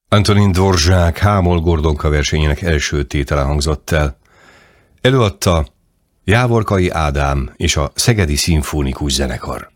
Antonin Dvorak Hámol-Gordonka versenyének első tétele hangzott el. Előadta Jávorkai Ádám és a Szegedi Szimfonikus Zenekar.